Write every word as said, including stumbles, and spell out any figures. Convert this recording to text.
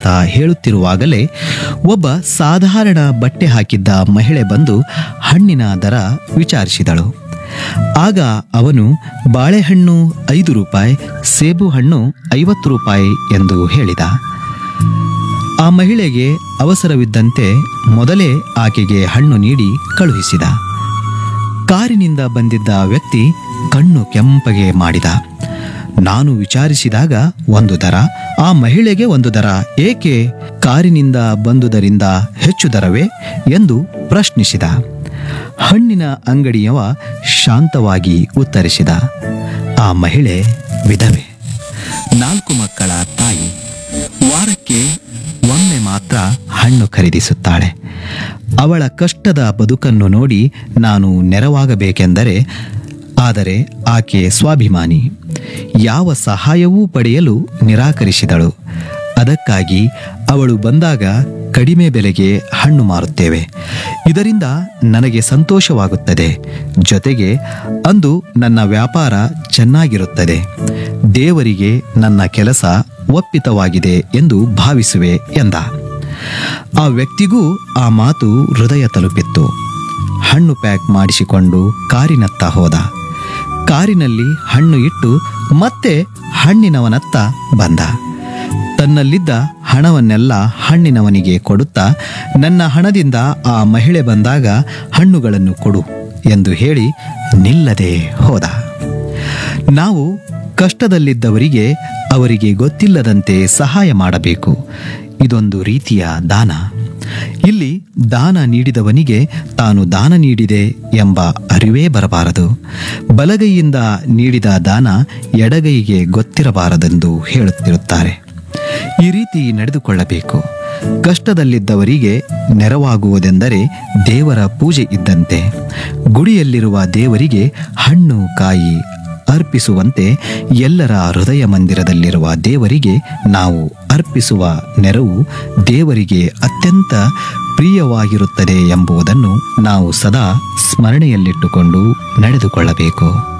ಹೇಳುತ್ತಿರುವಾಗಲೇ ಒಬ್ಬ ಸಾಧಾರಣ ಬಟ್ಟೆ ಹಾಕಿದ್ದ ಮಹಿಳೆ ಬಂದು ಹಣ್ಣಿನ ದರ ವಿಚಾರಿಸಿದಳು. ಆಗ ಅವನು ಬಾಳೆಹಣ್ಣು ಐದು ರೂಪಾಯಿ, ಸೇಬು ಹಣ್ಣು ಐವತ್ತು ರೂಪಾಯಿ ಎಂದು ಹೇಳಿದ. ಆ ಮಹಿಳೆಗೆ ಅವಸರವಿದ್ದಂತೆ ಮೊದಲೇ ಆಕೆಗೆ ಹಣ್ಣು ನೀಡಿ ಕಳುಹಿಸಿದ. ಕಾರಿನಿಂದ ಬಂದಿದ್ದ ವ್ಯಕ್ತಿ ಕಣ್ಣು ಕೆಂಪಗೆ ಮಾಡಿದ. ನಾನು ವಿಚಾರಿಸಿದಾಗ ಒಂದು ದರ, ಆ ಮಹಿಳೆಗೆ ಒಂದು ದರ, ಏಕೆ ಕಾರಿನಿಂದ ಬಂದುದರಿಂದ ಹೆಚ್ಚು ದರವೇ ಎಂದು ಪ್ರಶ್ನಿಸಿದ. ಹಣ್ಣಿನ ಅಂಗಡಿಯವ ಶಾಂತವಾಗಿ ಉತ್ತರಿಸಿದ, ಆ ಮಹಿಳೆ ವಿಧವೆ, ನಾಲ್ಕು ಮಕ್ಕಳ ತಾಯಿ, ವಾರಕ್ಕೆ ಒಮ್ಮೆ ಮಾತ್ರ ಹಣ್ಣು ಖರೀದಿಸುತ್ತಾಳೆ. ಅವಳ ಕಷ್ಟದ ಬದುಕನ್ನು ನೋಡಿ ನಾನು ನೆರವಾಗಬೇಕೆಂದರೆ, ಆದರೆ ಆಕೆ ಸ್ವಾಭಿಮಾನಿ, ಯಾವ ಸಹಾಯವೂ ಪಡೆಯಲು ನಿರಾಕರಿಸಿದಳು. ಅದಕ್ಕಾಗಿ ಅವಳು ಬಂದಾಗ ಕಡಿಮೆ ಬೆಲೆಗೆ ಹಣ್ಣು ಮಾರುತ್ತೇವೆ. ಇದರಿಂದ ನನಗೆ ಸಂತೋಷವಾಗುತ್ತದೆ, ಜೊತೆಗೆ ಅಂದು ನನ್ನ ವ್ಯಾಪಾರ ಚೆನ್ನಾಗಿರುತ್ತದೆ. ದೇವರಿಗೆ ನನ್ನ ಕೆಲಸ ಒಪ್ಪಿತವಾಗಿದೆ ಎಂದು ಭಾವಿಸುವೆ ಎಂದ. ಆ ವ್ಯಕ್ತಿಗೂ ಆ ಮಾತು ಹೃದಯ ತಲುಪಿತ್ತು. ಹಣ್ಣು ಪ್ಯಾಕ್ ಮಾಡಿಸಿಕೊಂಡು ಕಾರಿನತ್ತ ಹೋದ. ಕಾರಿನಲ್ಲಿ ಹಣ್ಣು ಇಟ್ಟು ಮತ್ತೆ ಹಣ್ಣಿನವನತ್ತ ಬಂದ. ತನ್ನಲ್ಲಿದ್ದ ಹಣವನ್ನೆಲ್ಲ ಹಣ್ಣಿನವನಿಗೆ ಕೊಡುತ್ತಾ, ನನ್ನ ಹಣದಿಂದ ಆ ಮಹಿಳೆ ಬಂದಾಗ ಹಣ್ಣುಗಳನ್ನು ಕೊಡು ಎಂದು ಹೇಳಿ ನಿಲ್ಲದೆ ಹೋದ. ನಾವು ಕಷ್ಟದಲ್ಲಿದ್ದವರಿಗೆ ಅವರಿಗೆ ಗೊತ್ತಿಲ್ಲದಂತೆ ಸಹಾಯ ಮಾಡಬೇಕು. ಇದೊಂದು ರೀತಿಯ ದಾನ. ಇಲ್ಲಿ ದಾನ ನೀಡಿದವನಿಗೆ ತಾನು ದಾನ ನೀಡಿದೆ ಎಂಬ ಅರಿವೇ ಬರಬಾರದು. ಬಲಗೈಯಿಂದ ನೀಡಿದ ದಾನ ಎಡಗೈಗೆ ಗೊತ್ತಿರಬಾರದೆಂದು ಹೇಳುತ್ತಿರುತ್ತಾರೆ. ಈ ರೀತಿ ನಡೆದುಕೊಳ್ಳಬೇಕು. ಕಷ್ಟದಲ್ಲಿದ್ದವರಿಗೆ ನೆರವಾಗುವುದೆಂದರೆ ದೇವರ ಪೂಜೆ ಇದ್ದಂತೆ. ಗುಡಿಯಲ್ಲಿರುವ ದೇವರಿಗೆ ಹಣ್ಣು ಕಾಯಿ ಅರ್ಪಿಸುವಂತೆ ಎಲ್ಲರ ಹೃದಯ ಮಂದಿರದಲ್ಲಿರುವ ದೇವರಿಗೆ ನಾವು ಅರ್ಪಿಸುವ ನೆರವು ದೇವರಿಗೆ ಅತ್ಯಂತ ಪ್ರಿಯವಾಗಿರುತ್ತದೆ ಎಂಬುದನ್ನು ನಾವು ಸದಾ ಸ್ಮರಣೆಯಲ್ಲಿಟ್ಟುಕೊಂಡು ನಡೆದುಕೊಳ್ಳಬೇಕು.